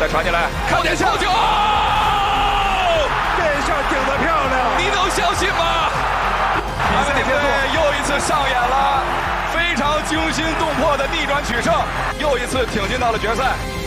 再传进来，靠点球，这下顶得漂亮， 你能相信吗？阿根廷队又一次上演了非常惊心动魄的逆转取胜，又一次挺进到了决赛。